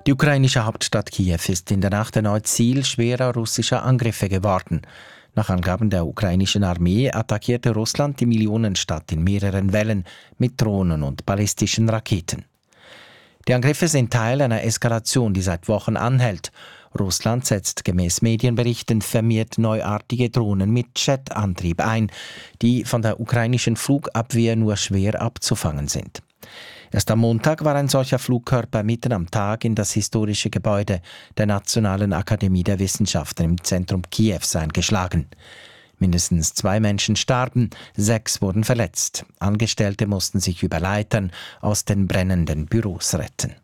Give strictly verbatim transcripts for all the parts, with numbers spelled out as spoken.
Die ukrainische Hauptstadt Kiew ist in der Nacht erneut Ziel schwerer russischer Angriffe geworden. Nach Angaben der ukrainischen Armee attackierte Russland die Millionenstadt in mehreren Wellen mit Drohnen und ballistischen Raketen. Die Angriffe sind Teil einer Eskalation, die seit Wochen anhält. Russland setzt gemäß Medienberichten vermehrt neuartige Drohnen mit Jetantrieb ein, die von der ukrainischen Flugabwehr nur schwer abzufangen sind. Erst am Montag war ein solcher Flugkörper mitten am Tag in das historische Gebäude der Nationalen Akademie der Wissenschaften im Zentrum Kiews eingeschlagen. Mindestens zwei Menschen starben, sechs wurden verletzt. Angestellte mussten sich über Leitern aus den brennenden Büros retten.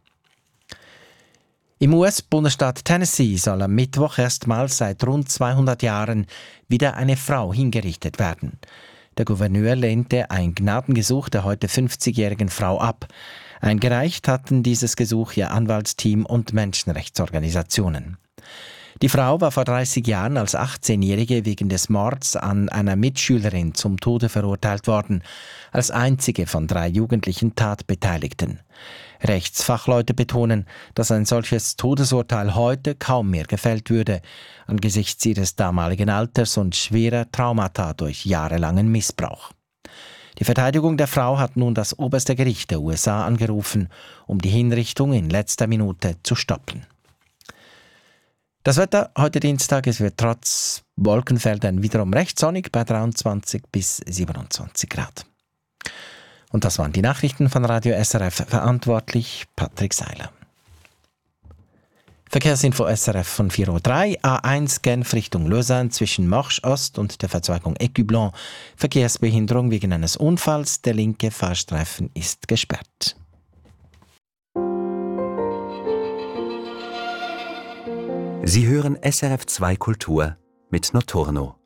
Im U S-Bundesstaat Tennessee soll am Mittwoch erstmals seit rund zweihundert Jahren wieder eine Frau hingerichtet werden. Der Gouverneur lehnte ein Gnadengesuch der heute fünfzigjährigen Frau ab. Eingereicht hatten dieses Gesuch ihr Anwaltsteam und Menschenrechtsorganisationen. Die Frau war vor dreißig Jahren als achtzehnjährige wegen des Mords an einer Mitschülerin zum Tode verurteilt worden, als einzige von drei jugendlichen Tatbeteiligten. Rechtsfachleute betonen, dass ein solches Todesurteil heute kaum mehr gefällt würde, angesichts ihres damaligen Alters und schwerer Traumata durch jahrelangen Missbrauch. Die Verteidigung der Frau hat nun das oberste Gericht der U S A angerufen, um die Hinrichtung in letzter Minute zu stoppen. Das Wetter heute Dienstag, es wird trotz Wolkenfeldern wiederum recht sonnig bei dreiundzwanzig bis siebenundzwanzig Grad. Und das waren die Nachrichten von Radio S R F, verantwortlich Patrick Seiler. Verkehrsinfo S R F von vier Uhr drei, A eins Genf Richtung Lausanne zwischen Marche Ost und der Verzweigung Écu-Blanc. Verkehrsbehinderung wegen eines Unfalls, der linke Fahrstreifen ist gesperrt. Sie hören S R F zwei Kultur mit Notorno.